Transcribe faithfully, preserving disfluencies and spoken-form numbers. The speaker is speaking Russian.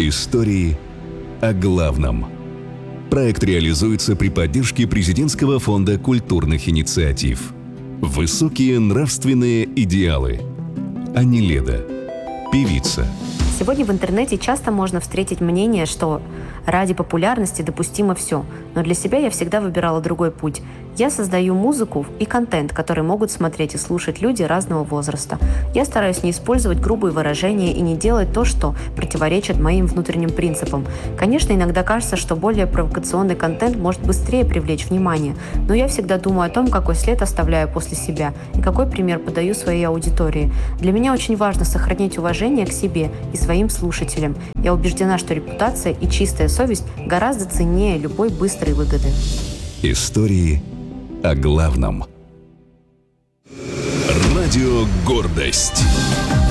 Истории о главном. Проект реализуется при поддержке Президентского фонда культурных инициатив. Высокие нравственные идеалы. Аниледа. Певица. Сегодня в интернете часто можно встретить мнение, что ради популярности допустимо все, но для себя я всегда выбирала другой путь. Я создаю музыку и контент, который могут смотреть и слушать люди разного возраста. Я стараюсь не использовать грубые выражения и не делать то, что противоречит моим внутренним принципам. Конечно, иногда кажется, что более провокационный контент может быстрее привлечь внимание, но я всегда думаю о том, какой след оставляю после себя и какой пример подаю своей аудитории. Для меня очень важно сохранить уважение к себе и своим слушателям. Я убеждена, что репутация и чистая совесть гораздо ценнее любой быстрой выгоды. Истории о главном. Радио «Гордость».